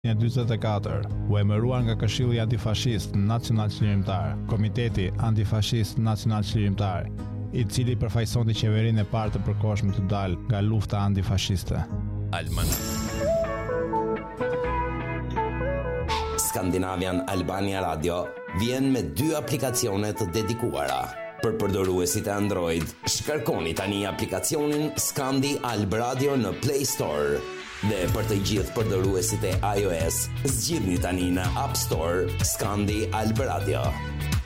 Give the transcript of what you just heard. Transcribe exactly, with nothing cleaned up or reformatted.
Një dyzet e katër, u emëruar nga Këshilli Antifashist Nacional Çlirimtar, Komiteti Antifashist Nacional Çlirimtar, i cili përfaqësonte qeverinë e parë të përkohshme të dalë nga lufta antifashiste. Almanak. Skandinavian Albania Radio vjen me dy aplikacione të dedikuara. Për përdoruesit e Android, shkarkoni tani aplikacionin Skandi Alb Radio në Play Store. Dhe për të gjithë përdoruesit e iOS, zgjidhni tani në App Store Skandi Alb Radio.